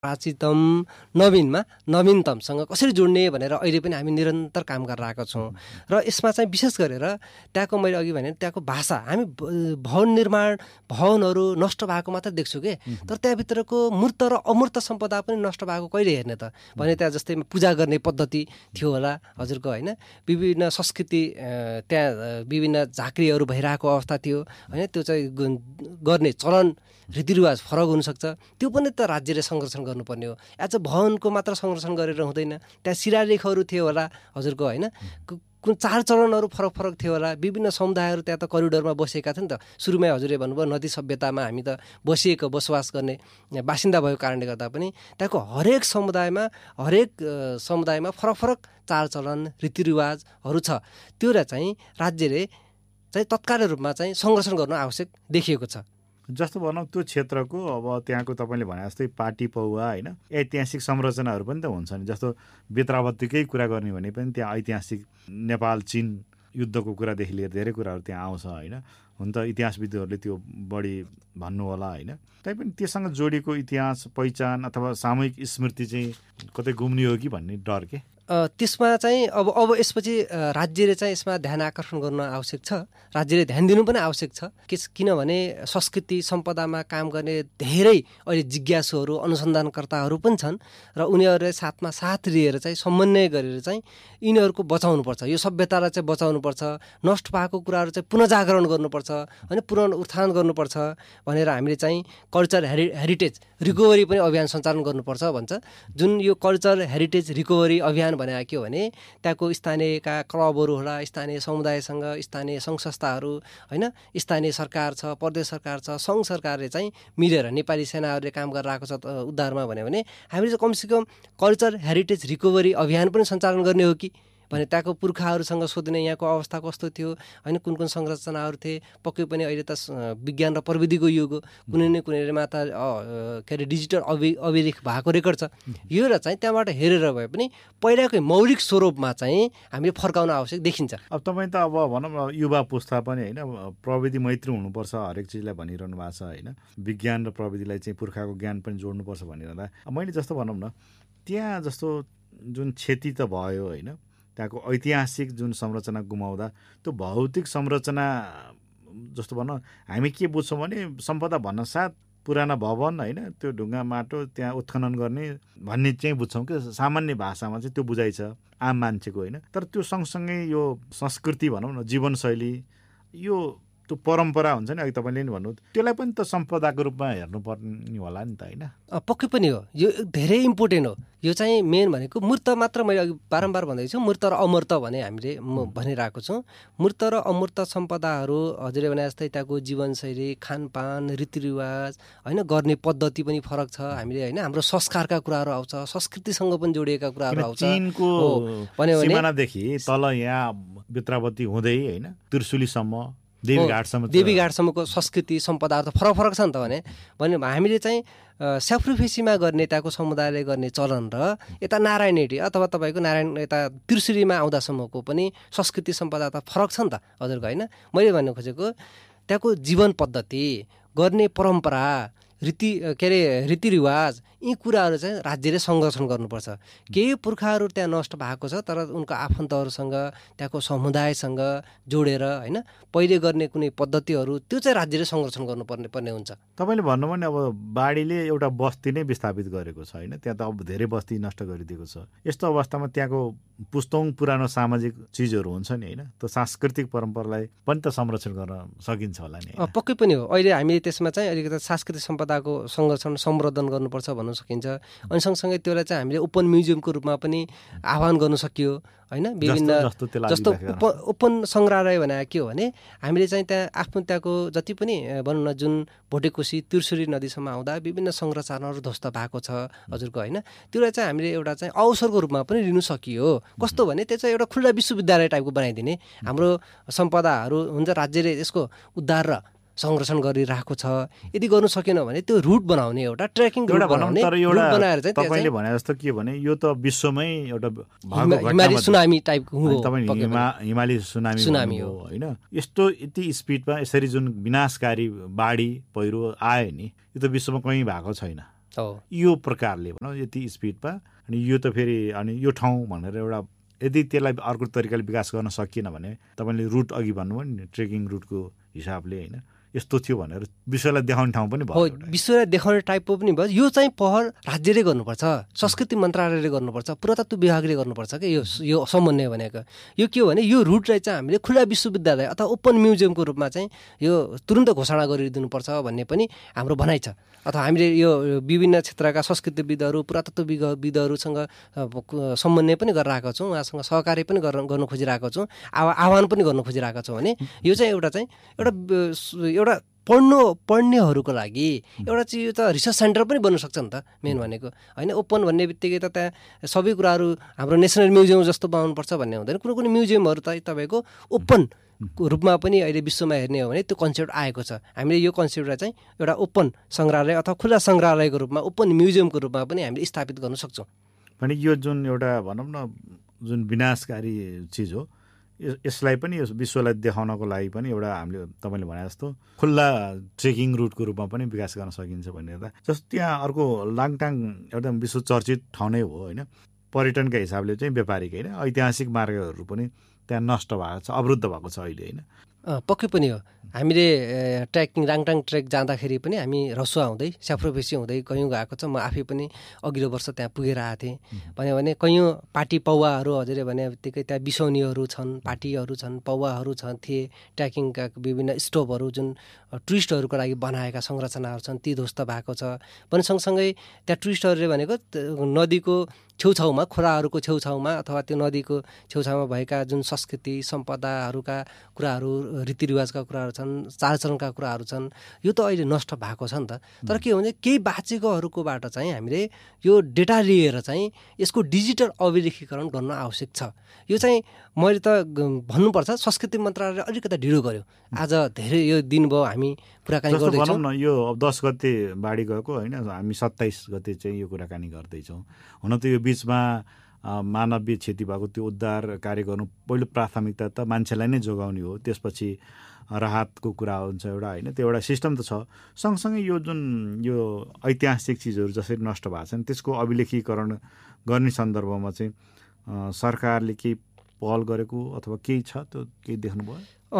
प्राचीनतम नवीनतमसँग कसरी जोड्ने भनेर अहिले पनि हामी निरन्तर काम गरेर आएको छौँ। र यसमा चाहिँ विशेष गरेर त्यहाँको मैले अघि भने त्यहाँको भाषा, हामी भवन निर्माण भवनहरू नष्ट भएको मात्र देख्छु कि, तर त्यहाँभित्रको मूर्त र अमूर्त सम्पदा पनि नष्ट भएको कहिले हेर्ने त भने त्यहाँ जस्तै पूजा गर्ने पद्धति थियो होला हजुरको होइन, विभिन्न संस्कृति त्यहाँ विभिन्न झाँक्रीहरू भइरहेको अवस्था थियो होइन, त्यो चाहिँ गर्ने चलन रीतिरिवाज फरक हुनसक्छ, त्यो पनि त राज्यले संरक्षण गर्नुपर्ने हो। आज भवनको मात्र संरक्षण गरेर हुँदैन, त्यहाँ शिलालेखहरू थियो होला हजुरको होइन, कुन चाडचलनहरू फरक फरक थियो होला, विभिन्न समुदायहरू त्यहाँ त करिडोरमा बसेका थिए नि त। सुरुमै हजुरले भन्नुभयो नदी सभ्यतामा हामी त बसोबास गर्ने बासिन्दा भएको कारणले गर्दा पनि त्यहाँको हरेक समुदायमा फरक फरक चाडचलन रीतिरिवाजहरू छ, त्यो चाहिँ राज्यले चाहिँ तत्काल रूपमा चाहिँ संरक्षण गर्नु आवश्यक देखिएको छ। जस्तो भनौँ त्यो क्षेत्रको अब त्यहाँको तपाईँले भने जस्तै पाटी पौवा होइन ऐतिहासिक संरचनाहरू पनि त हुन्छ नि। जस्तो बेत्रावतीकै कुरा गर्ने भने पनि त्यहाँ ऐतिहासिक नेपाल चीन युद्धको कुरादेखि लिएर धेरै कुराहरू त्यहाँ आउँछ होइन। हुन त इतिहासविदहरूले त्यो बढी भन्नु होला होइन, तैपनि त्योसँग जोडिएको इतिहास पहिचान अथवा सामूहिक स्मृति चाहिँ कतै गुम्ने हो कि भन्ने डर के त्यसमा चाहिँ अब यसपछि राज्यले चाहिँ यसमा ध्यान आकर्षण गर्न आवश्यक छ, राज्यले ध्यान दिनु पनि आवश्यक छ। किनभने संस्कृति सम्पदामा काम गर्ने धेरै अहिले जिज्ञासुहरू अनुसन्धानकर्ताहरू पनि छन् र उनीहरूले साथ लिएर चाहिँ समन्वय गरेर चाहिँ यिनीहरूको बचाउनुपर्छ, यो सभ्यतालाई चाहिँ बचाउनुपर्छ, नष्ट भएको कुराहरू चाहिँ पुनर्जागरण गर्नुपर्छ होइन, पुनरुत्थान गर्नुपर्छ भनेर हामीले चाहिँ कल्चर हेरिटेज रिकभरी पनि अभियान सञ्चालन गर्नुपर्छ भन्छ। जुन यो कल्चर हेरिटेज रिकभरी अभियान भने के हो भने त्यहाँको स्थानीयका क्लबहरू होला, स्थानीय समुदायसँग स्थानीय सङ्घ संस्थाहरू होइन, स्थानीय सरकार छ, प्रदेश सरकार छ, सङ्घ सरकारले चाहिँ मिलेर नेपाली सेनाहरूले काम गरेर आएको छ उद्धारमा भन्यो भने हामीले चाहिँ कमसेकम कल्चर हेरिटेज रिकभरी अभियान पनि सञ्चालन गर्ने हो कि भने त्यहाँको पुर्खाहरूसँग सोध्ने यहाँको अवस्था कस्तो थियो होइन, कुन कुन संरचनाहरू थिए। पक्कै पनि अहिले त विज्ञान र प्रविधिको युग हो, कुनै न कुनैमा त के अरे डिजिटल अभिलेख भएको रेकर्ड छ। यो र चाहिँ त्यहाँबाट हेरेर भए पनि पहिलाकै मौलिक स्वरूपमा चाहिँ हामीले फर्काउन आवश्यक देखिन्छ। अब तपाईँ त अब भनौँ न युवा पुस्ता पनि होइन प्रविधि मैत्री हुनुपर्छ हरेक चिजलाई भनिरहनु भएको छ होइन, विज्ञान र प्रविधिलाई चाहिँ पुर्खाको ज्ञान पनि जोड्नुपर्छ भनिरहँदा मैले जस्तो भनौँ न त्यहाँ जस्तो जुन क्षति त भयो होइन, त्यहाँको ऐतिहासिक जुन संरचना गुमाउँदा त्यो भौतिक संरचना जस्तो भनौँ हामी के बुझ्छौँ भने सम्पदा भन्न साथ पुराना भवन होइन त्यो ढुङ्गा माटो त्यहाँ उत्खनन गर्ने भन्ने चाहिँ बुझ्छौँ कि सामान्य भाषामा चाहिँ त्यो बुझाइ छ आम मान्छेको होइन। तर त्यो सँगसँगै यो संस्कृति भनौँ न जीवनशैली यो त्यो परम्परा हुन्छ नि, अघि तपाईँले नि भन्नु त्यसलाई पनि त सम्पदाको रूपमा हेर्नुपर्ने होला नि त होइन। पक्कै पनि हो, यो धेरै इम्पोर्टेन्ट हो। यो चाहिँ मेन भनेको मूर्त मात्र मैले अघि बारम्बार भन्दैछु, मूर्त र अमूर्त भने हामीले भनिरहेको छौँ। मूर्त र अमूर्त सम्पदाहरू हजुरले भने जस्तै त्यहाँको जीवनशैली, खानपान, रीतिरिवाज होइन, गर्ने पद्धति पनि फरक छ। हामीले होइन हाम्रो संस्कारका कुराहरू आउँछ, संस्कृतिसँग पनि जोडिएका कुराहरू आउँछ। चीनको सिमानादेखि तल यहाँ बेत्रावती हुँदै होइन त्रिशुलीसम्म देवीघाटसम्मको संस्कृति सम्पदाहरू त फरक छ नि त भने हामीले चाहिँ स्याफ्रुफेसीमा गर्ने त्यहाँको समुदायले गर्ने चलन र यता नारायणहिटी अथवा तपाईँको नारायण यता त्रिशुलीमा आउँदासम्मको पनि संस्कृति सम्पदा त फरक छ नि त हजुरको होइन। मैले भन्नु खोजेको त्यहाँको जीवन पद्धति, गर्ने परम्परा, रीतिरिवाज यी कुराहरू चाहिँ राज्यले संरक्षण गर्नुपर्छ। केही पुर्खाहरू त्यहाँ नष्ट भएको छ तर उनको आफन्तहरूसँग त्यहाँको समुदायसँग जोडेर होइन पहिले गर्ने कुनै पद्धतिहरू त्यो चाहिँ राज्यले संरक्षण गर्नुपर्ने हुन्छ। तपाईँले भन्नु भने अब बाढीले एउटा बस्ती नै विस्थापित गरेको छ होइन, त्यहाँ त अब धेरै बस्ती नष्ट गरिदिएको छ। यस्तो अवस्थामा त्यहाँको पुस्तौँ पुरानो सामाजिक चिजहरू हुन्छ नि होइन, त्यो सांस्कृतिक परम्परालाई पनि त संरक्षण गर्न सकिन्छ होला नि। पक्कै पनि हो, अहिले हामीले त्यसमा चाहिँ अलिकति सांस्कृतिक सम्पदाको संरक्षण संवर्धन गर्नुपर्छ भन्न सकिन्छ। अनि सँगसँगै त्यसलाई चाहिँ हामीले ओपन म्युजियमको रूपमा पनि आह्वान गर्न सकियो होइन। विभिन्न जस्तो ओपन सङ्ग्रहालय भने के हो भने हामीले चाहिँ त्यहाँ आफ्नो त्यहाँको जति पनि भनौँ न जुन भोटेकोसी त्रिशुली नदीसम्म आउँदा विभिन्न संरचनाहरू ध्वस्त भएको छ हजुरको होइन, त्यसलाई चाहिँ हामीले एउटा चाहिँ अवसरको रूपमा पनि लिनु सकियो। कस्तो भने त्यो चाहिँ एउटा खुल्ला विश्वविद्यालय टाइपको बनाइदिने, हाम्रो सम्पदाहरू हुन्छ राज्यले यसको उद्धार र संरक्षण गरिरहेको छ। यदि गर्नु सकेन भने त्यो रुट बनाउने एउटा ट्रेकिङ रुट बनाउने बनाएर चाहिँ तपाईँले भने जस्तो के भने यो त विश्वमै एउटा हिमाली सुनामी टाइपको हिमाली सुनामी हो होइन। यस्तो यति स्पिडमा यसरी जुन विनाशकारी बाढी पहिरो आयो नि यो त विश्वमा कहीँ भएको छैन यो प्रकारले भनौँ यति स्पिडमा अनि यो त फेरि अनि यो ठाउँ भनेर एउटा यदि त्यसलाई अर्को तरिकाले विकास गर्न सकिएन भने तपाईँले रुट अघि भन्नुभयो नि ट्रेकिङ रुटको हिसाबले होइन यस्तो थियो भनेर विश्वलाई देखाउने ठाउँ पनि भयो विश्वलाई देखाउने टाइपको पनि भयो यो चाहिँ पहल राज्यले गर्नुपर्छ संस्कृति मन्त्रालयले गर्नुपर्छ पुरातत्व विभागले गर्नुपर्छ क्या यो समन्वय भनेको यो के हो भने यो रुटलाई चाहिँ हामीले खुला विश्वविद्यालय अथवा ओपन म्युजियमको रूपमा चाहिँ यो तुरन्त घोषणा गरिदिनुपर्छ भन्ने पनि हाम्रो भनाइ छ अथवा हामीले यो विभिन्न क्षेत्रका संस्कृतिविदहरू पुरातत्वविदहरूसँग समन्वय पनि गरिरहेका छौँ उहाँसँग सहकार्य पनि गर्न खोजिरहेका छौँ आह्वान पनि गर्न खोजिरहेका छौँ भने यो चाहिँ एउटा पढ्नेहरूको लागि एउटा चाहिँ यो त रिसर्च सेन्टर पनि बन्न सक्छ नि त मेन भनेको होइन ओपन भन्ने बित्तिकै त त्यहाँ सबै कुराहरू हाम्रो नेसनल म्युजियम जस्तो बनाउनुपर्छ भन्ने हुँदैन कुनै म्युजियमहरू त तपाईँको ओपन रूपमा पनि अहिले विश्वमा हेर्ने हो भने त्यो कन्सेप्ट आएको छ हामीले यो कन्सेप्टलाई चाहिँ एउटा ओपन सङ्ग्रहालय अथवा खुला सङ्ग्रहालयको रूपमा ओपन म्युजियमको रूपमा पनि हामीले स्थापित गर्न सक्छौँ भने यो जुन एउटा भनौँ न जुन विनाशकारी चिज हो यसलाई पनि यो विश्वलाई देखाउनको लागि पनि एउटा हामीले तपाईँले भने जस्तो खुल्ला ट्रेकिङ रुटको रूपमा पनि विकास गर्न सकिन्छ भनेर जस्तो त्यहाँ अर्को लाङटाङ एकदम विश्व चर्चित ठाउँ नै हो होइन पर्यटनका हिसाबले चाहिँ व्यापारिक होइन ऐतिहासिक मार्गहरू पनि त्यहाँ नष्ट भएको छ अवरुद्ध भएको छ अहिले होइन पक्कै पनि हो हामीले ट्रेकिङ राङटाङ ट्रेक जाँदाखेरि पनि हामी रसुवा हुँदै स्याफ्रोफेसी हुँदै कयौँ गएको छ म आफै पनि अघिल्लो वर्ष त्यहाँ पुगेर आएको थिएँ भन्यो भने कयौँ पार्टी पौवाहरू हजुरले भने बित्तिकै त्यहाँ बिसौनीहरू छन् पार्टीहरू छन् पौवाहरू थिए ट्रेकिङका विभिन्न स्टोभहरू जुन टुरिस्टहरूको लागि बनाएका संरचनाहरू छन् ती ध्वस्त भएको छ पनि सँगसँगै त्यहाँ टुरिस्टहरूले भनेको नदीको छेउछाउमा खोलाहरूको छेउछाउमा अथवा त्यो नदीको छेउछाउमा भएका जुन संस्कृति सम्पदाहरूका कुराहरू रीतिरिवाजका कुराहरू छन् चालचलनका कुराहरू छन् यो त अहिले नष्ट भएको छ नि त तर के हो भने केही बाँचेकोहरूकोबाट चाहिँ हामीले यो डेटा लिएर चाहिँ यसको डिजिटल अभिलेखीकरण गर्न आवश्यक छ यो चाहिँ मैले त भन्नुपर्छ संस्कृति मन्त्रालयले अलिकति ढिलो गर्यो आज धेरै यो दिन भयो हामी कुराकानी गर्दैछौँ न यो 10 गते बाढी गएको होइन हामी 27 गते चाहिँ यो कुराकानी गर्दैछौँ हुन त यो बिचमा मानवीय क्षति भएको त्यो उद्धार कार्य गर्नु पहिलो प्राथमिकता त मान्छेलाई नै जोगाउने हो त्यसपछि राहतको कुरा हुन्छ एउटा होइन त्यो एउटा सिस्टम त छ सँगसँगै यो जुन यो ऐतिहासिक चिजहरू जसरी नष्ट भएको छन् त्यसको अभिलेखीकरण गर्ने सन्दर्भमा चाहिँ सरकारले केही पहल गरेको अथवा केही छ त्यो केही देख्नुभयो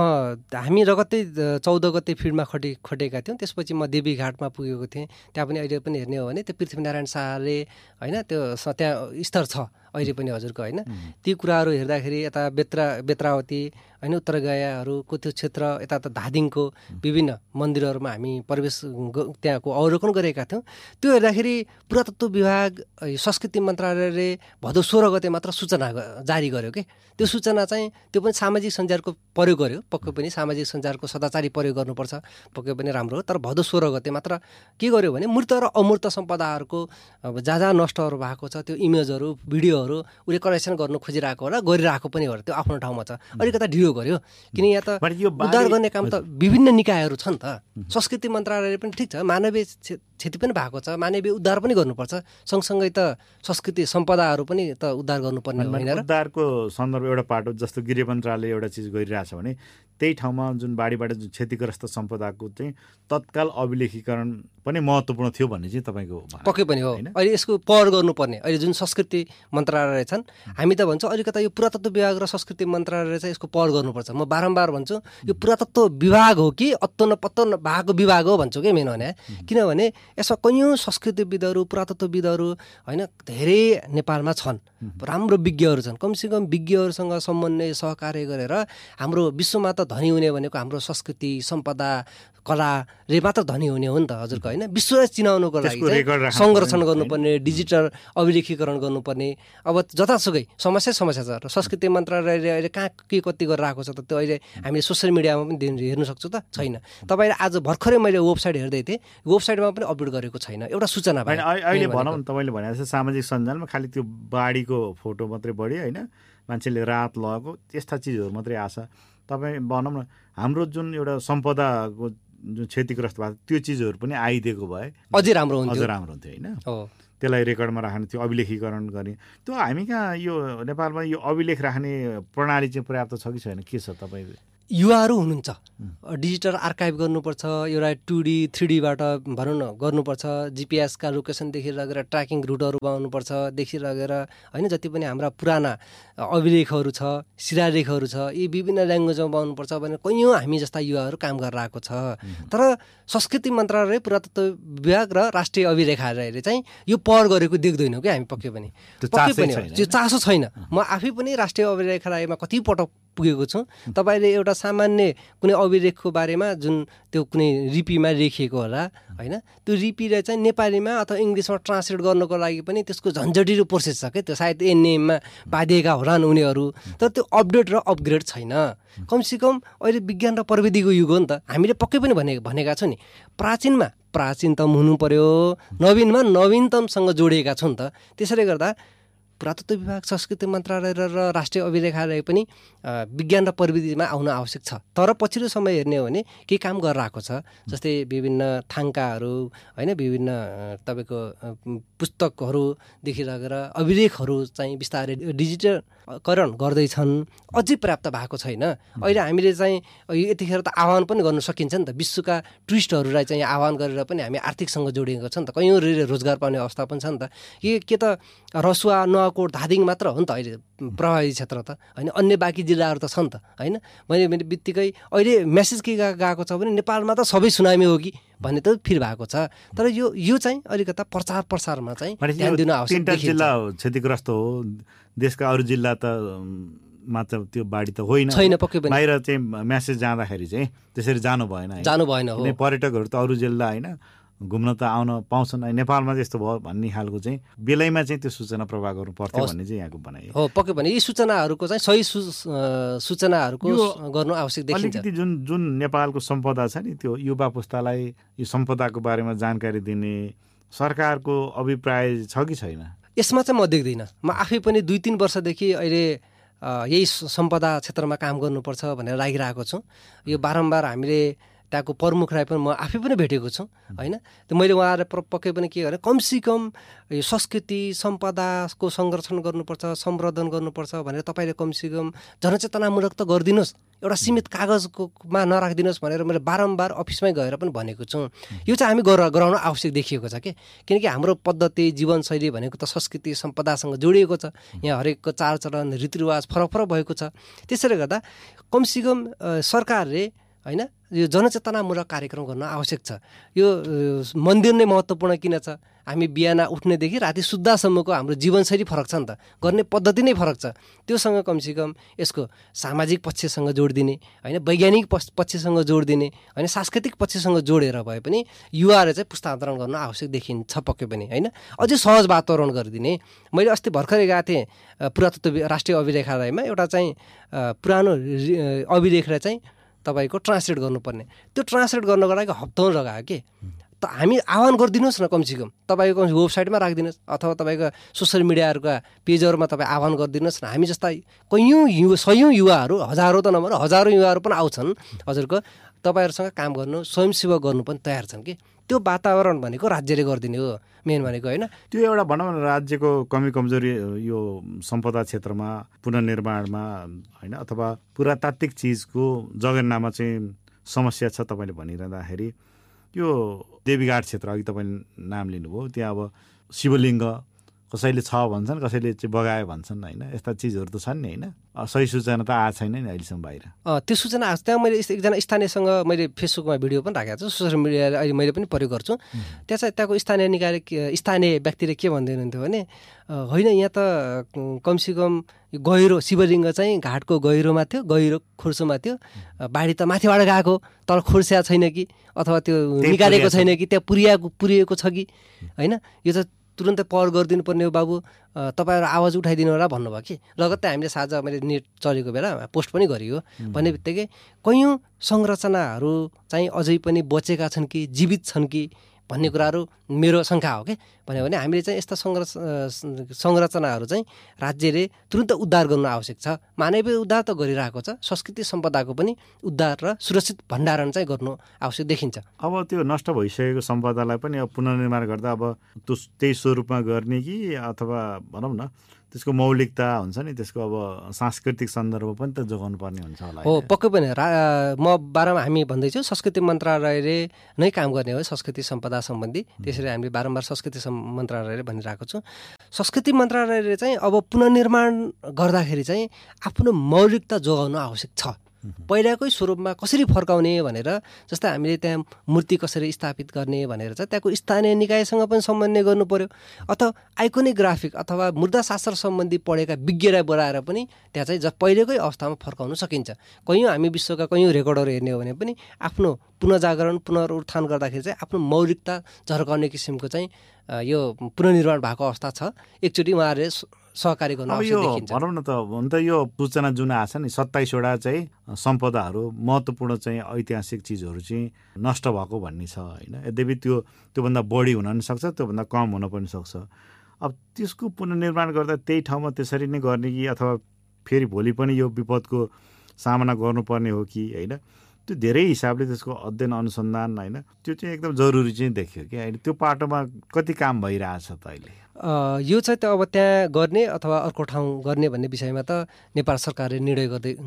हामी रगतै 14 गते फिल्डमा खटेका थियौँ त्यसपछि म देवीघाटमा पुगेको थिएँ त्यहाँ पनि अहिले पनि हेर्ने हो भने त्यो पृथ्वीनारायण शाहले होइन त्यो त्यहाँ स्तर छ अहिले पनि हजुरको होइन ती कुराहरू हेर्दाखेरि यता बेत्रावती होइन उत्तर गयाहरूको त्यो क्षेत्र यता त धादिङको विभिन्न मन्दिरहरूमा हामी प्रवेश त्यहाँको अवलोकन गरेका थियौँ त्यो हेर्दाखेरि पुरातत्व विभाग संस्कृति मन्त्रालयले भदौ 16 गते मात्र सूचना जारी गर्यो कि त्यो सूचना चाहिँ त्यो पनि सामाजिक सञ्जालको प्रयोग गर्यो पक्कै पनि सामाजिक सञ्जालको सदाचारी प्रयोग गर्नुपर्छ पक्कै पनि राम्रो हो तर भदौ 16 गते मात्र के गर्यो भने मूर्त र अमूर्त सम्पदाहरूको जहाँ नष्टहरू भएको छ त्यो इमेजहरू भिडियोहरू उसले कलेक्सन गर्नु खोजिरहेको होला गरिरहेको पनि हो त्यो आफ्नो ठाउँमा छ अलिकता ढिलो गर्यो किन यहाँ त उद्धार गर्ने काम त विभिन्न निकायहरू छन् त संस्कृति मन्त्रालयले पनि ठिक छ मानवीय क्षति पनि भएको छ मानवीय उद्धार पनि गर्नुपर्छ सँगसँगै त संस्कृति सम्पदाहरू पनि त उद्धार गर्नुपर्ने होइन र उद्धारको सन्दर्भ एउटा पाटो जस्तो गृह मन्त्रालयले एउटा चिज गरिरहेछ भने त्यही ठाउँमा जुन बाढीबाट जुन क्षतिग्रस्त सम्पदाको चाहिँ तत्काल अभिलेखीकरण पनि महत्त्वपूर्ण थियो भन्ने चाहिँ तपाईँको पक्कै पनि हो अहिले यसको पहल गर्नुपर्ने अहिले जुन संस्कृति मन्त्रालय छन् हामी त भन्छौँ अलिकता यो पुरातत्व विभाग र संस्कृति मन्त्रालयले चाहिँ यसको पहल गर्नुपर्छ म बारम्बार भन्छु यो पुरातत्व विभाग हो कि पत्तो भएको विभाग हो भन्छु कि मेन भने किनभने यसमा कयौँ संस्कृतिविदहरू पुरातत्वविदहरू होइन धेरै नेपालमा छन् राम्रो विज्ञहरू छन् कमसेकम विज्ञहरूसँग समन्वय सहकार्य गरेर हाम्रो विश्वमा त धनी हुने भनेको हाम्रो संस्कृति सम्पदा कलाले मात्र धनी हुने हो नि त हजुरको होइन विश्वलाई चिनाउनुको लागि संरक्षण गर्नुपर्ने डिजिटल अभिलेखीकरण गर्नुपर्ने अब जतासुकै समस्या छ र संस्कृति मन्त्रालयले अहिले कहाँ के कति गरेर आएको छ त त्यो अहिले हामीले सोसियल मिडियामा पनि हेर्न सक्छौँ त छैन तपाईँले आज भर्खरै मैले वेबसाइट हेर्दै थिएँ वेबसाइटमा पनि अपलोड गरेको छैन एउटा सूचना भयो अहिले भनौँ न तपाईँले भने जस्तो सामाजिक सञ्जालमा खालि त्यो बाढीको फोटो मात्रै बढी होइन मान्छेले रात लगेको त्यस्ता चिजहरू मात्रै आछ तपाईँ भनौँ न हाम्रो जुन एउटा सम्पदाको जुन क्षतिग्रस्त भएको त्यो चिजहरू पनि आइदिएको भए अझै राम्रो हुन्थ्यो होइन त्यसलाई रेकर्डमा राख्ने त्यो अभिलेखीकरण गर्ने त्यो हामी कहाँ यो नेपालमा यो अभिलेख राख्ने प्रणाली चाहिँ पर्याप्त छ कि छैन के छ तपाईँ युवाहरू हुनुहुन्छ, डिजिटल आर्काइभ गर्नुपर्छ, एउटा 2D 3Dबाट भनौँ न गर्नुपर्छ, जिपिएसका लोकेसनदेखि लगेर ट्र्याकिङ रुटहरू बनाउनुपर्छ देखि लगेर होइन, जति पनि हाम्रा पुराना अभिलेखहरू छ, शिलालेखहरू छ, यी विभिन्न ल्याङ्ग्वेजमा बनाउनुपर्छ भनेर कैयौँ हामी जस्ता युवाहरू काम गरेर आएको छ। तर संस्कृति मन्त्रालय, पुरातत्व विभाग र राष्ट्रिय अभिलेखालयले चाहिँ यो पहल गरेको देख्दैनौँ क्या हामी पक्कै पनि। त्यो चासो छैन। म आफै पनि राष्ट्रिय अभिलेखालयमा कति पटक पुगेको छु। तपाईँले एउटा सामान्य कुनै अभिलेखको बारेमा जुन त्यो कुनै लिपिमा लेखिएको होला होइन, त्यो लिपिलाई चाहिँ नेपालीमा अथवा इङ्ग्लिसमा ट्रान्सलेट गर्नको लागि पनि त्यसको झन्झटिलो प्रोसेस छ क्या। त्यो सायद एनएममा बाँधिएका होलान् उनीहरू, तर त्यो अपडेट र अपग्रेड छैन। कमसेकम अहिले विज्ञान र प्रविधिको युग हो नि त। हामीले पक्कै पनि भनेका छौँ नि, प्राचीनमा प्राचीनतम हुनु पर्यो, नवीनमा नवीनतमसँग जोडिएका छौँ नि त। त्यसैले गर्दा पुरातत्व विभाग, संस्कृति मन्त्रालय र राष्ट्रिय अभिलेखालय पनि विज्ञान र प्रविधिमा आउन आवश्यक छ। तर पछिल्लो समय हेर्ने हो भने केही काम गरेर आएको छ। जस्तै विभिन्न थाङ्काहरू होइन, विभिन्न तपाईँको पुस्तकहरूदेखि लगेर अभिलेखहरू चाहिँ बिस्तारै डिजिटलकरण गर्दैछन्। अझै पर्याप्त भएको छैन। अहिले हामीले चाहिँ यतिखेर त आह्वान पनि गर्न सकिन्छ नि त। विश्वका टुरिस्टहरूलाई चाहिँ आह्वान गरेर पनि हामी आर्थिकसँग जोडिएको छ नि त। कैयौँ रोजगार पाउने अवस्था पनि छ नि त। के त रसुवा, नुवाकोट, धादिङ मात्र हो नि त अहिले प्रभावित क्षेत्र त होइन, अन्य बाँकी जिल्लाहरू त छ नि त होइन। मैले बित्तिकै अहिले मेसेज के गएको छ भने नेपालमा त सबै सुनामी हो कि भन्ने त फिल भएको छ। तर यो चाहिँ अलिकता प्रचार प्रसारमा चाहिँ ध्यान दिन आवश्यक देखिन्छ। जिल्ला क्षतिग्रस्त हो, देशका अरू जिल्ला त मात्र त्यो बाढी त होइन, छैन पक्कै पनि। बाहिर चाहिँ मेसेज जाँदाखेरि चाहिँ त्यसरी जानु भएन हो। पर्यटकहरू त अरू जिल्ला होइन घुम्न त आउन पाउँछन्, नेपालमा चाहिँ यस्तो भयो भन्ने खालको चाहिँ बेलैमा चाहिँ त्यो सूचना प्रवाह गर्नु पर्थ्यो भन्ने चाहिँ यहाँको भनाइ हो। पक्कै पनि यी सूचनाहरूको चाहिँ सही सूचनाहरूको गर्नु आवश्यक देखिन्छ। अलिकति जुन नेपालको सम्पदा छ नि, त्यो युवा पुस्तालाई यो सम्पदाको बारेमा जानकारी दिने सरकारको अभिप्राय छ कि छैन? यसमा चाहिँ म देख्दिनँ। म आफै पनि 2-3 वर्षदेखि अहिले यही सम्पदा क्षेत्रमा काम गर्नुपर्छ भनेर लागिरहेको छु। यो बारम्बार हामीले त्यहाँको प्रमुखलाई पनि म आफै पनि भेटेको छु होइन। त्यो मैले उहाँलाई पक्कै पनि के गरेँ, कमसेकम यो संस्कृति सम्पदाको संरक्षण गर्नुपर्छ, संवर्धन गर्नुपर्छ भनेर तपाईँले कमसेकम जनचेतनामूलक त गरिदिनुहोस्, एउटा सीमित कागजकोमा नराखिदिनुहोस् भनेर मैले बारम्बार अफिसमै गएर पनि भनेको छु। यो चाहिँ हामी गराउन आवश्यक देखिएको छ कि, किनकि हाम्रो पद्धति जीवनशैली भनेको त संस्कृति सम्पदासँग जोडिएको छ। यहाँ हरेकको चालचलन रीतिरिवाज फरक फरक भएको छ। त्यसैले गर्दा कमसेकम सरकारले होइन यो जनचेतनामूलक कार्यक्रम गर्न आवश्यक छ। यो मन्दिर नै महत्त्वपूर्ण किन छ? हामी बिहान उठ्नेदेखि राति सुत्दासम्मको हाम्रो जीवनशैली फरक छ नि त, गर्ने पद्धति नै फरक छ। त्योसँग कमसेकम यसको सामाजिक पक्षसँग जोडिदिने होइन, वैज्ञानिक पक्षसँग जोडिदिने होइन, सांस्कृतिक पक्षसँग जोडेर भए पनि युवाहरूले चाहिँ पुस्तान्तरण गर्न आवश्यक देखिन्छ पक्कै पनि होइन। अझै सहज वातावरण गरिदिने। मैले अस्ति भर्खरै गएको थिएँ पुरातत्व राष्ट्रिय अभिलेखालयमा, एउटा चाहिँ पुरानो अभिलेखलाई चाहिँ तपाईँको ट्रान्सलेट गर्नुपर्ने, त्यो ट्रान्सलेट गर्नको लागि हप्ताौँ लगायो कि। त हामी आह्वान गरिदिनुहोस् न, कमसेकम तपाईँको वेबसाइटमा राखिदिनुहोस् अथवा तपाईँको सोसियल मिडियाहरूका पेजहरूमा तपाईँ आह्वान गरिदिनुहोस् न। हामी जस्ता सयौँ युवाहरू, हजारौँ त नभएर हजारौँ युवाहरू पनि आउँछन् हजुरको, तपाईँहरूसँग काम गर्नु, स्वयंसेवा गर्नु पनि तयार छन् कि। त्यो वातावरण भनेको राज्यले गरिदिने हो मेन भनेको होइन। त्यो एउटा भनौँ न राज्यको कमी कमजोरी यो सम्पदा क्षेत्रमा, पुनर्निर्माणमा होइन, अथवा पुरातात्विक चिजको जगेर्नामा चाहिँ समस्या छ तपाईँले भनिरहँदाखेरि। यो देवीघाट क्षेत्र अघि तपाईँले नाम लिनुभयो, त्यहाँ अब शिवलिङ्ग कसैले छ भन्छन्, कसैले चाहिँ बगायो भन्छन् होइन, यस्ता चिजहरू त छन् नि होइन। सही सूचना त आएको छैन नि अहिलेसम्म बाहिर। त्यो सूचना आएको, त्यहाँ मैले एकजना स्थानीयसँग मैले फेसबुकमा भिडियो पनि राखेको छु, सोसियल मिडियाले अहिले मैले पनि प्रयोग गर्छु। त्यहाँ चाहिँ त्यहाँको स्थानीय व्यक्तिले के भन्दै हुनुहुन्थ्यो भने, होइन यहाँ त कमसेकम गहिरो शिवलिङ्ग चाहिँ घाटको गहिरोमा थियो, गहिरो खोर्सोमा थियो, बाढी त माथिबाट गएको, तल खोर्स्या छैन कि अथवा त्यो निकालेको छैन कि, त्यहाँ पुरिएको छ कि होइन। यो त तुरन्तै पहल गरिदिनु पर्ने हो बाबु, तपाईँहरू आवाज उठाइदिनु होला भन्नुभयो कि। लगत्तै हामीले साझा मैले नेट चलेको बेला पोस्ट पनि गरियो। भन्ने बित्तिकै कैयौँ संरचनाहरू चाहिँ अझै पनि बचेका छन् कि जीवित छन् कि भन्ने कुराहरू मेरो शङ्का हो कि। भन्यो भने हामीले चाहिँ यस्ता संरचनाहरू चाहिँ राज्यले तुरन्त उद्धार गर्नु आवश्यक छ। मानवीय उद्धार त गरिरहेको छ, संस्कृति सम्पदाको पनि उद्धार र सुरक्षित भण्डारण चाहिँ गर्नु आवश्यक देखिन्छ। अब त्यो नष्ट भइसकेको सम्पदालाई पनि अब पुनर्निर्माण गर्दा अब त्यही स्वरूपमा गर्ने कि अथवा भनौँ न त्यसको मौलिकता हुन्छ नि, त्यसको अब सांस्कृतिक सन्दर्भ पनि त जोगाउनु पर्ने हुन्छ होला। हो, पक्कै पनि। म बारम्बार हामी भन्दैछु संस्कृति मन्त्रालयले नै काम गर्ने हो संस्कृति सम्पदा सम्बन्धी। त्यसरी हामीले बारम्बार संस्कृति मन्त्रालयले भनिरहेको छौँ। संस्कृति मन्त्रालयले चाहिँ अब पुनर्निर्माण गर्दाखेरि चाहिँ आफ्नो मौलिकता जोगाउन आवश्यक छ। पहिलाकै स्वरूपमा कसरी फर्काउने भनेर, जस्तै हामीले त्यहाँ मूर्ति कसरी स्थापित गर्ने भनेर चाहिँ त्यहाँको स्थानीय निकायसँग पनि समन्वय गर्नु पर्यो, अथवा आइकोनिग्राफिक अथवा मुद्राशास्त्र सम्बन्धी पढेका विज्ञलाई बोलाएर पनि त्यहाँ चाहिँ पहिलेकै अवस्थामा फर्काउन सकिन्छ। कैयौँ हामी विश्वका कैयौँ रेकर्डहरू हेर्ने हो भने पनि आफ्नो पुनर्जागरण पुनरुत्थान गर्दाखेरि चाहिँ आफ्नो मौलिकता झर्काउने किसिमको चाहिँ यो पुनर्निर्माण भएको अवस्था छ। एकचोटि उहाँहरूले सहकारी गर्नु आवश्यक देखिन्छ। भनौँ न त, हुन त यो सूचना जुन आछ नि 27वटा चाहिँ सम्पदाहरू महत्त्वपूर्ण चाहिँ ऐतिहासिक चिजहरू चाहिँ नष्ट भएको भन्ने छ होइन। यद्यपि त्योभन्दा बढी हुन पनि सक्छ, त्योभन्दा कम हुन पनि सक्छ। अब त्यसको पुनर्निर्माण गर्दा त्यही ठाउँमा त्यसरी नै गर्ने कि अथवा फेरि भोलि पनि यो विपदको सामना गर्नुपर्ने हो कि होइन, त्यो धेरै हिसाबले त्यसको अध्ययन अनुसन्धान होइन, त्यो चाहिँ एकदम जरुरी चाहिँ देखियो कि होइन। त्यो पाटोमा कति काम भइरहेछ त अहिले? यो चाहिँ त अब त्यहाँ गर्ने अथवा अर्को ठाउँ गर्ने भन्ने विषयमा त नेपाल सरकारले निर्णय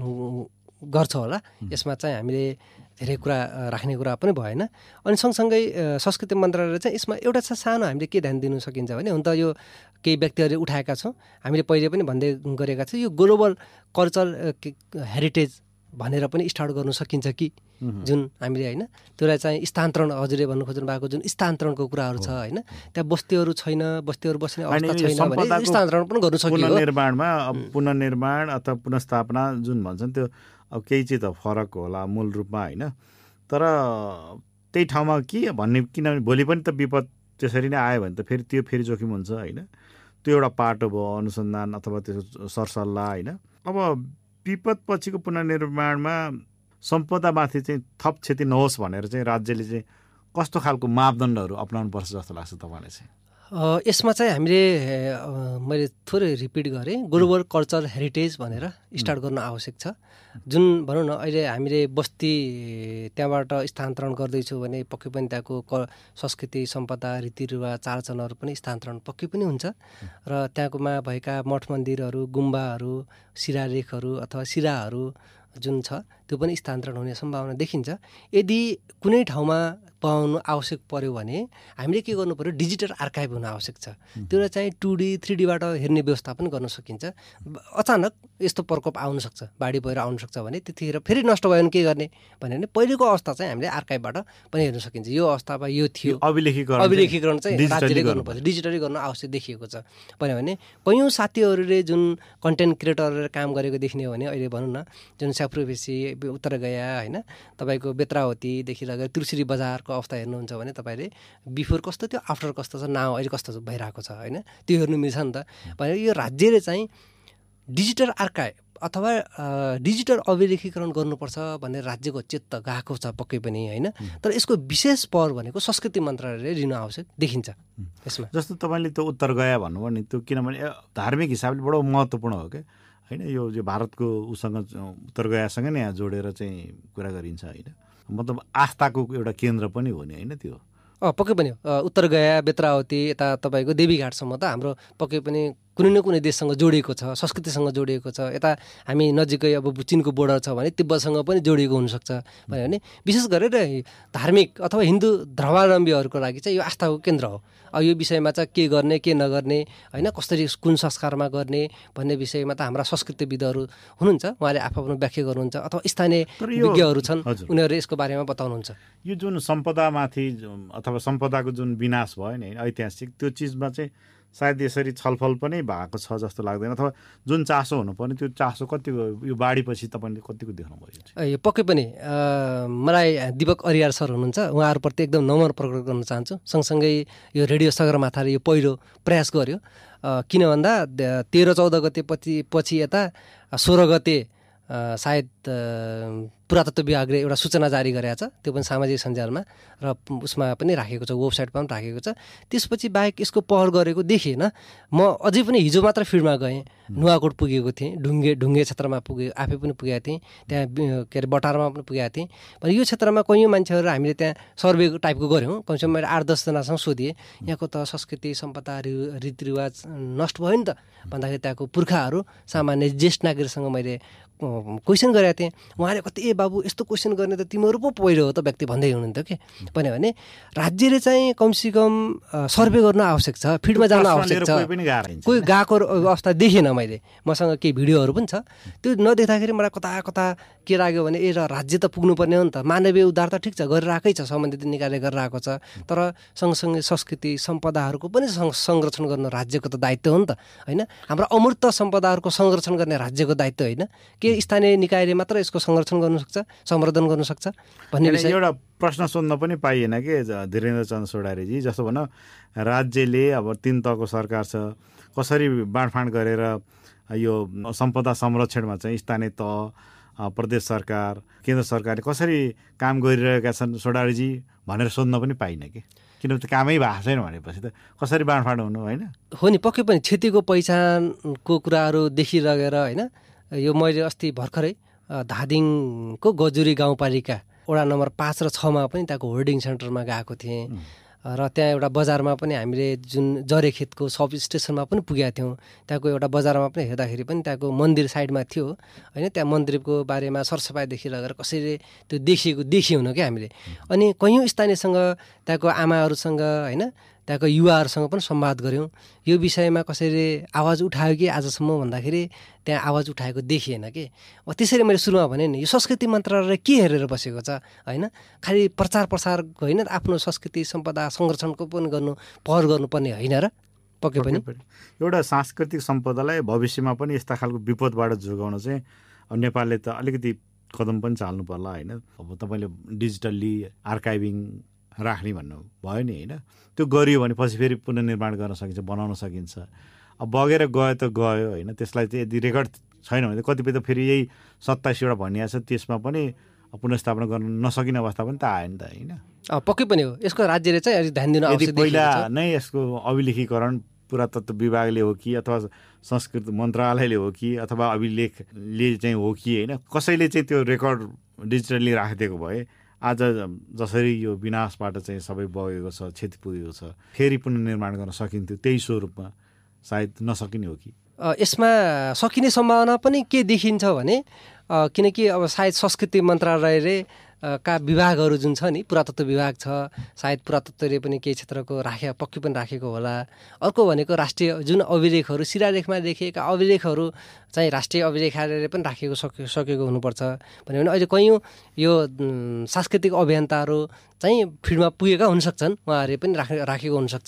गर्छ होला। यसमा चाहिँ हामीले धेरै कुरा राख्ने कुरा पनि भएन। अनि सँगसँगै संस्कृति मन्त्रालयले चाहिँ यसमा एउटा सानो हामीले के ध्यान दिनु सकिन्छ भने, हुन त यो केही व्यक्तिहरूले उठाएका छौँ, हामीले पहिले पनि भन्दै गरेका छौँ, यो ग्लोबल कल्चरल हेरिटेज भनेर पनि स्टार्ट गर्नु सकिन्छ कि, जुन हामीले होइन त्यसलाई चाहिँ स्थानान्तरण, हजुरले भन्नु खोज्नु भएको जुन स्थानान्तरणको कुराहरू छ होइन, त्यहाँ बस्तीहरू छैन, बस्तीहरू बस्ने अवस्था छैन भने स्थानान्तरण पनि गर्नु सकियो। पुनर्निर्माण अथवा पुनर्स्थापना जुन भन्छन् त्यो अब केही चाहिँ त फरक होला मूल रूपमा होइन, तर त्यही ठाउँमा के भन्ने, किनभने भोलि पनि त विपद त्यसरी नै आयो भने त फेरि जोखिम हुन्छ होइन। त्यो एउटा पाटो भयो अनुसन्धान अथवा त्यो सरसल्लाह होइन। अब विपद पछिको पुनर्निर्माणमा सम्पदामाथि चाहिँ थप क्षति नहोस् भनेर चाहिँ राज्यले चाहिँ कस्तो खालको मापदण्डहरू अपनाउनु पर्छ जस्तो लाग्छ तपाईँलाई चाहिँ? यसमा चाहिँ हामीले मैले थोरै रिपिट गरेँ, ग्लोबल कल्चरल हेरिटेज भनेर स्टार्ट गर्न आवश्यक छ। जुन भनौँ न अहिले हामीले बस्ती त्यहाँबाट स्थानान्तरण गर्दैछौँ भने पक्कै पनि त्यहाँको संस्कृति सम्पदा रीतिरिवाज चाडचलनहरू पनि स्थानान्तरण पक्कै पनि हुन्छ। र त्यहाँकोमा भएका मठ मन्दिरहरू, गुम्बाहरू, शिलालेखहरू अथवा शिलाहरू जुन छ त्यो पनि स्थानान्तरण हुने सम्भावना देखिन्छ। यदि कुनै ठाउँमा पाउनु आवश्यक पर्यो भने हामीले के गर्नु पर्यो, डिजिटल आर्काइभ हुन आवश्यक छ। त्यसलाई चाहिँ 2D 3Dबाट हेर्ने व्यवस्था पनि गर्न सकिन्छ। अचानक यस्तो प्रकोप आउन सक्छ, बाढी पहिरो आउन सक्छ भने त्यतिखेर फेरि नष्ट भयो भने के गर्ने भने पहिलेको अवस्था चाहिँ हामीले आर्काइभबाट पनि हेर्न सकिन्छ। यो अवस्थामा यो थियो, अभिलेखीकरण चाहिँ राज्यले गर्नुपर्छ, डिजिटली गर्न आवश्यक देखिएको छ। किनभने कैयौँ साथीहरूले जुन कन्टेन्ट क्रिएटरहरूले काम गरेको देखिने हो भने अहिले भनौँ न जुन स्याफ्रोफेसी, उत्तर गया होइन, तपाईँको बेत्रावतीदेखि लगेर त्रिशुली बजारको अवस्था हेर्नुहुन्छ भने तपाईँले बिफोर कस्तो थियो, आफ्टर कस्तो छ, नाउ अहिले कस्तो भइरहेको छ होइन, त्यो हेर्नु मिल्छ नि त। भनेर यो राज्यले चाहिँ डिजिटल आर्काइभ अथवा डिजिटल अभिलेखीकरण गर्नुपर्छ भन्ने राज्यको चेत्त गएको छ पक्कै पनि होइन। तर यसको विशेष पहल भनेको संस्कृति मन्त्रालयले लिनु आवश्यक देखिन्छ यसमा। जस्तो तपाईँले त्यो उत्तर गया भन्नुभयो नि, त्यो किनभने धार्मिक हिसाबले बडो महत्त्वपूर्ण हो क्या होइन। यो भारतको उसँग उत्तर गयासँग नै यहाँ जोडेर चाहिँ कुरा गरिन्छ होइन, मतलब आस्थाको एउटा केन्द्र पनि हो नि होइन त्यो। पक्कै पनि उत्तर गया, बेत्रावती, यता तपाईँको देवीघाटसम्म त हाम्रो पक्कै पनि कुनै न कुनै देशसँग जोडिएको छ, संस्कृतिसँग जोडिएको छ। यता हामी नजिकै अब चिनको बोर्डर छ भने तिब्बतसँग पनि जोडिएको हुनसक्छ भने विशेष गरेर धार्मिक अथवा हिन्दू धर्मावलम्बीहरूको लागि चाहिँ यो आस्थाको केन्द्र हो। अब यो विषयमा चाहिँ के गर्ने के नगर्ने होइन, कसरी कुन संस्कारमा गर्ने भन्ने विषयमा त हाम्रा संस्कृतिविदहरू हुनुहुन्छ, उहाँले आफ्नो व्याख्या गर्नुहुन्छ अथवा स्थानीय विज्ञहरू छन्, उनीहरूले यसको बारेमा बताउनुहुन्छ। यो जुन सम्पदामाथि अथवा सम्पदाको जुन विनाश भयो नि ऐतिहासिक, त्यो चिजमा चाहिँ सायद यसरी छलफल पनि भएको छ जस्तो लाग्दैन, अथवा जुन चासो हुनुपर्ने त्यो चासो कतिको यो बाढीपछि तपाईँले कतिको देख्नुभयो? पक्कै पनि मलाई दीपक अरियार सर हुनुहुन्छ, उहाँहरूप्रति एकदम नम्र प्रकट गर्न चाहन्छु। सँगसँगै यो रेडियो सगरमाथाले यो पहिलो प्रयास गर्यो। किन भन्दा 13-14 गते पछि यता 16 गते सायद पुरातत्व विभागले एउटा सूचना जारी गरेको छ, त्यो पनि सामाजिक सञ्जालमा र उसमा पनि राखेको छ, वेबसाइटमा पनि राखेको छ। त्यसपछि बाहेक यसको पहल गरेको देखिएन। म अझै पनि हिजो मात्र फिल्डमा गएँ, नुवाकोट पुगेको थिएँ, ढुङ्गे क्षेत्रमा पुगेँ, आफै पनि पुगेको थिएँ, त्यहाँ के अरे बटारमा पनि पुगेको थिएँ। भने यो क्षेत्रमा कैयौँ मान्छेहरू हामीले त्यहाँ सर्वे टाइपको गऱ्यौँ। कमसेकम मैले 8-10 जनासँग सोधिएँ, यहाँको त संस्कृति सम्पदा रीतिरिवाज नष्ट भयो नि त भन्दाखेरि त्यहाँको पुर्खाहरू सामान्य ज्येष्ठ नागरिकसँग मैले क्वेसन गरेको थिएँ। उहाँले कति बाबु यस्तो क्वेसन गर्ने त तिमीहरू पो पहिलो हो त व्यक्ति भन्दै हुनुहुन्थ्यो कि। भने राज्यले चाहिँ कमसेकम सर्वे गर्न आवश्यक छ, फिल्डमा जान आवश्यक छ। कोही गएको अवस्था देखिनँ मैले, मसँग केही भिडियोहरू पनि छ। त्यो नदेख्दाखेरि मलाई कता कता के लाग्यो भने र राज्य त पुग्नुपर्ने हो नि त, मानवीय उद्धार त ठिक छ गरिरहेकै छ, सम्बन्धित निकायले गरिरहेको छ, तर सँगसँगै संस्कृति सम्पदाहरूको पनि संरक्षण गर्न राज्यको त दायित्व हो नि त होइन। हाम्रो अमूर्त सम्पदाहरूको संरक्षण गर्ने राज्यको दायित्व होइन, के स्थानीय निकायले मात्र यसको संरक्षण गर्नु सक्छ, संवर्धन गर्नु सक्छ भन्ने विषय एउटा प्रश्न सोध्न पनि पाइएन कि धीरेन्द्र चन्द्र सोडारीजी। जस्तो भनौँ राज्यले अब 3 तहको सरकार छ, कसरी बाँडफाँड गरेर यो सम्पदा संरक्षणमा चाहिँ स्थानीय तह, प्रदेश सरकार, केन्द्र सरकारले कसरी काम गरिरहेका छन् सोडारीजी भनेर सोध्न पनि पाइनँ कि, किनभने त कामै भएको छैन भनेपछि त कसरी बाँडफाँड हुनु होइन। हो नि, पक्कै पनि क्षतिको पहिचानको कुराहरू देखिरहेर होइन। यो मैले अस्ति भर्खरै धादिङको गजुरी गाउँपालिका वडा नम्बर 5 र 6 मा पनि त्यहाँको होल्डिङ सेन्टरमा गएको थिएँ र त्यहाँ एउटा बजारमा पनि हामीले जुन जरेखेतको सब स्टेसनमा पनि पुगेका थियौँ। त्यहाँको एउटा बजारमा पनि हेर्दाखेरि पनि त्यहाँको मन्दिर साइडमा थियो होइन, त्यहाँ मन्दिरको बारेमा सरसफाइदेखि लगेर कसरी त्यो देखियो न क्या हामीले। अनि कैयौँ स्थानीयसँग, त्यहाँको आमाहरूसँग होइन, त्यहाँको युवाहरूसँग पनि संवाद गऱ्यौँ। यो विषयमा कसैले आवाज उठायो कि आजसम्म भन्दाखेरि त्यहाँ आवाज उठाएको देखिएन कि। त्यसरी मैले सुरुमा भने नि, यो संस्कृति मन्त्रालयले के हेरेर बसेको छ होइन, खालि प्रचार प्रसार होइन, आफ्नो संस्कृति सम्पदा संरक्षणको पनि पहल गर्नुपर्ने होइन र। पक्कै पनि एउटा सांस्कृतिक सम्पदालाई भविष्यमा पनि यस्ता खालको विपदबाट जोगाउन चाहिँ अब नेपालले त अलिकति कदम पनि चाल्नु पर्ला होइन। अब तपाईँले डिजिटल्ली आर्काइभिङ राख्ने भन्नु भयो नि होइन, त्यो गरियो भने पछि फेरि पुनर्निर्माण गर्न सकिन्छ, बनाउन सकिन्छ। अब बगेर गयो त गयो होइन, त्यसलाई चाहिँ यदि रेकर्ड छैन भने कतिपय त फेरि यही 27वटा भनिएको छ त्यसमा पनि पुनर्स्थापना गर्न नसकिने अवस्था पनि त आयो नि त होइन। पक्कै पनि हो, यसको राज्यले चाहिँ अलिक ध्यान दिनु आवश्यक। पहिला नै यसको अभिलेखीकरण पुरातत्व विभागले हो कि अथवा संस्कृति मन्त्रालयले हो कि अथवा अभिलेखले चाहिँ हो कि होइन, कसैले चाहिँ त्यो रेकर्ड डिजिटल्ली राखिदिएको भए आज जसरी यो विनाशबाट चाहिँ सबै बगेको छ, क्षति पुगेको छ, फेरि पुनर्निर्माण गर्न सकिन्थ्यो त्यही स्वरूपमा, सायद नसकिने हो कि। यसमा सकिने सम्भावना पनि के देखिन्छ भने, किनकि अब सायद संस्कृति मन्त्रालयले का विभागहरू जुन छ नि, पुरातत्व विभाग छ, सायद पुरातत्वले पनि केही क्षेत्रको पक्कै पनि राखेको होला। अर्को भनेको राष्ट्रिय जुन अभिलेखहरू, शिलालेखमा लेखिएका अभिलेखहरू चाहिँ राष्ट्रिय अभिलेखालयले पनि सकेको हुनुपर्छ भन्यो भने अहिले कैयौँ यो सांस्कृतिक अभियन्ताहरू चाहिँ फिल्डमा पुगेका हुनसक्छन्, उहाँहरूले पनि राखेको हुनसक्छ।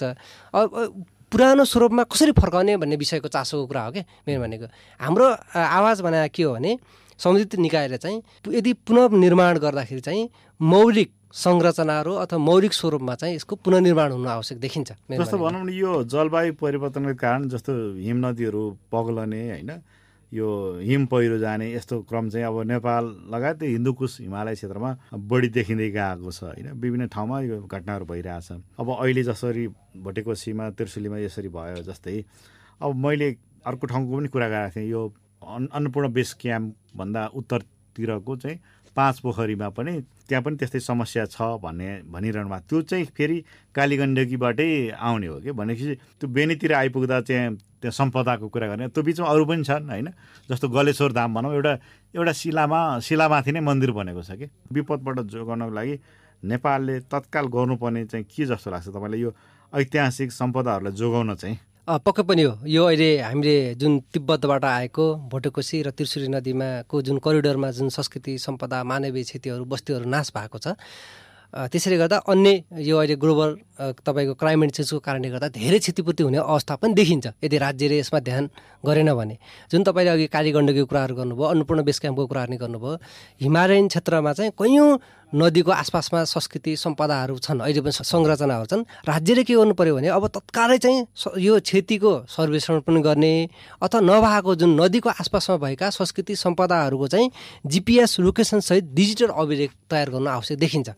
पुरानो स्वरूपमा कसरी फर्काउने भन्ने विषयको चासोको कुरा हो क्या मेरो भनेको। हाम्रो आवाज भने के हो भने, सम्बन्धित निकायले चाहिँ यदि पुनर्निर्माण गर्दाखेरि चाहिँ मौलिक संरचनाहरू अथवा मौलिक स्वरूपमा चाहिँ यसको पुनर्निर्माण हुनु आवश्यक देखिन्छ। जस्तो भनौँ न, यो जलवायु परिवर्तनको कारण जस्तो हिम नदीहरू पग्लने होइन, यो हिम पहिरो जाने यस्तो क्रम चाहिँ अब नेपाल लगायत हिन्दुकुश हिमालय क्षेत्रमा बढी देखिँदै गएको छ होइन। विभिन्न ठाउँमा यो घटनाहरू भइरहेछ। अब अहिले जसरी भोटेकोसीमा, त्रिशुलीमा यसरी भयो जस्तै, अब मैले अर्को ठाउँको पनि कुरा गरेको थिएँ, यो अन्नपूर्ण बेस क्याम्पभन्दा उत्तरतिरको चाहिँ 5 पोखरीमा पनि त्यहाँ पनि त्यस्तै समस्या छ भनिरहनु भएको। त्यो चाहिँ फेरि कालीगण्डकीबाटै आउने हो कि, भनेपछि त्यो बेनीतिर आइपुग्दा चाहिँ त्यहाँ सम्पदाको कुरा गर्ने, त्यो बिचमा अरू पनि छन् होइन। जस्तो गलेश्वर धाम भनौँ, एउटा शिलामाथि नै मन्दिर बनेको छ कि। विपदबाट जोगाउनको लागि नेपालले तत्काल गर्नुपर्ने चाहिँ के जस्तो लाग्छ तपाईँलाई, यो ऐतिहासिक सम्पदाहरूलाई जोगाउन चाहिँ? पक्कै पनि हो। यो अहिले हामीले जुन तिब्बतबाट आएको भोटेकोसी र त्रिशुली नदीमा जुन करिडोरमा जुन संस्कृति सम्पदा मानवीय क्षतिहरू बस्तीहरू नाश भएको छ, त्यसैले गर्दा अन्य यो अहिले ग्लोबल तपाईँको क्लाइमेट चेन्जको कारणले गर्दा धेरै क्षतिपूर्ति हुने अवस्था पनि देखिन्छ यदि राज्यले यसमा ध्यान गरेन भने। जुन तपाईँले अघि कालीगण्डकीको कुराहरू गर्नुभयो, अन्नपूर्ण बेस क्याम्पको कुराहरू नि गर्नुभयो, हिमालयन क्षेत्रमा चाहिँ कैयौँ नदीको आसपासमा संस्कृति सम्पदाहरू छन्, अहिले पनि संरचनाहरू छन्। राज्यले के गर्नु पर्यो भने अब तत्कालै चाहिँ यो क्षतिको सर्वेक्षण पनि गर्ने अथवा नभएको जुन नदीको आसपासमा भएका संस्कृति सम्पदाहरूको चाहिँ GPS लोकेसन सहित डिजिटल अभिलेख तयार गर्नु आवश्यक देखिन्छ।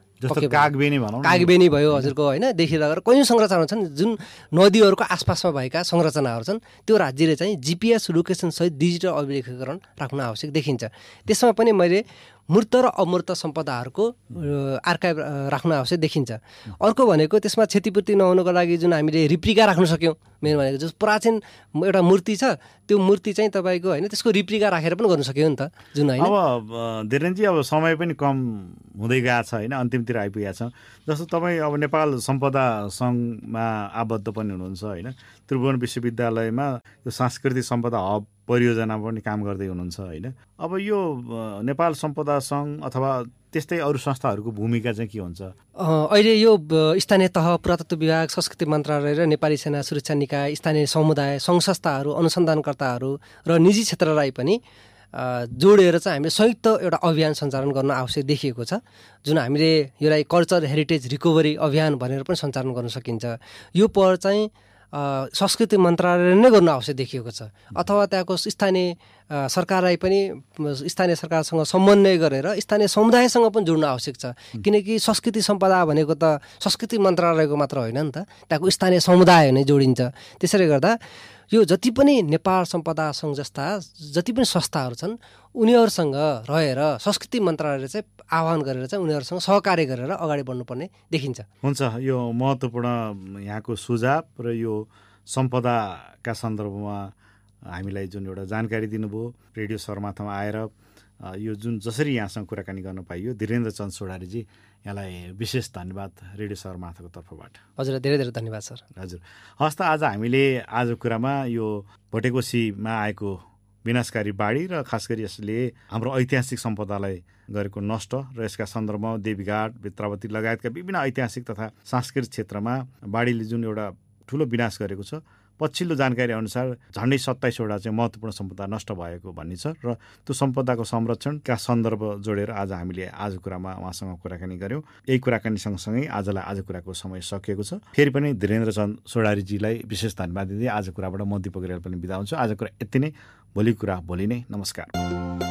कागबेनी भयो हजुरको होइन, देखि लगेर कैयौँ संरचनाहरू छन् जुन नदीहरूको आसपासमा भएका संरचनाहरू छन्, त्यो राज्यले चाहिँ GPS लोकेसन सहित डिजिटल अभिलेखीकरण राख्नु आवश्यक देखिन्छ। त्यसमा पनि मैले मूर्त र अमूर्त सम्पदाहरूको आर्काइभ राख्नु आवश्यक देखिन्छ। अर्को भनेको त्यसमा क्षतिपूर्ति नहुनुको लागि जुन हामीले रिप्लिका राख्न सक्यौँ, मेन भनेको जुन प्राचीन एउटा मूर्ति छ त्यो मूर्ति चाहिँ तपाईँको होइन त्यसको रिप्लिका राखेर पनि गर्न सक्यो नि त जुन होइन। अब धीरेनजी अब समय पनि कम हुँदै गएको छ होइन, अन्तिमतिर आइपुगेको छ। जस्तो तपाईँ अब नेपाल सम्पदा सङ्घमा आबद्ध पनि हुनुहुन्छ होइन, त्रिभुवन विश्वविद्यालयमा यो सांस्कृतिक सम्पदा हब परियोजना पनि काम गर्दै हुनुहुन्छ होइन। अब यो नेपाल सम्पदा सङ्घ अथवा त्यस्तै अरू संस्थाहरूको भूमिका चाहिँ के हुन्छ? अहिले यो स्थानीय तह, पुरातत्व विभाग, संस्कृति मन्त्रालय र नेपाली सेना सुरक्षा निकाय, स्थानीय समुदाय, सङ्घ संस्थाहरू, अनुसन्धानकर्ताहरू र निजी क्षेत्रलाई पनि जोडेर चाहिँ हामीले संयुक्त एउटा अभियान सञ्चालन गर्न आवश्यक देखिएको छ, जुन हामीले यसलाई कल्चर हेरिटेज रिकभरी अभियान भनेर पनि सञ्चालन गर्न सकिन्छ। यो पहल चाहिँ संस्कृति मन्त्रालयले नै गर्नु आवश्यक देखिएको छ, अथवा त्यहाँको स्थानीय सरकारलाई पनि स्थानीय सरकारसँग समन्वय गरेर स्थानीय समुदायसँग पनि जोड्नु आवश्यक छ। किनकि संस्कृति सम्पदा भनेको त संस्कृति मन्त्रालयको मात्र होइन नि त, त्यहाँको स्थानीय समुदाय नै जोडिन्छ। त्यसैले गर्दा यो जति पनि नेपाल सम्पदा सङ्घ जस्ता जति पनि संस्थाहरू छन् उनीहरूसँग रहेर संस्कृति मन्त्रालयले चाहिँ आह्वान गरेर चाहिँ उनीहरूसँग सहकार्य गरेर अगाडि बढ्नुपर्ने देखिन्छ। हुन्छ, यो महत्त्वपूर्ण यहाँको सुझाव र यो सम्पदाका सन्दर्भमा हामीलाई जुन एउटा जानकारी दिनुभयो रेडियो सगरमाथामा आएर, यो जुन जसरी यहाँसँग कुराकानी गर्न पाइयो, धीरेन्द्र चन्द सोढारीजी यहाँलाई विशेष धन्यवाद रेडियो सगरमाथाको तर्फबाट। हजुर धेरै धेरै धन्यवाद सर। हजुर हस् त, आज हामीले आज कुरामा यो भोटेकोसीमा आएको विनाशकारी बाढी र खास गरी यसले हाम्रो ऐतिहासिक सम्पदालाई गरेको नष्ट र यसका सन्दर्भमा देवीघाट, भित्रावती लगायतका विभिन्न ऐतिहासिक तथा सांस्कृतिक क्षेत्रमा बाढीले जुन एउटा ठुलो विनाश गरेको छ, पछिल्लो जानकारी अनुसार झन्डै 27वटा चाहिँ महत्त्वपूर्ण सम्पदा नष्ट भएको भन्ने छ र त्यो सम्पदाको संरक्षणका सन्दर्भ जोडेर आज हामीले आज कुरामा उहाँसँग कुराकानी गऱ्यौँ। यही कुराकानी सँगसँगै आज कुराको समय सकिएको छ। फेरि पनि धीरेन्द्र चन्द सोढारीजीलाई विशेष धन्यवाद दिँदै आज कुराबाट म दिपक रेल पनि बिदा हुन्छु। आज कुरा यति नै, भोलि कुरा भोलि नै। नमस्कार।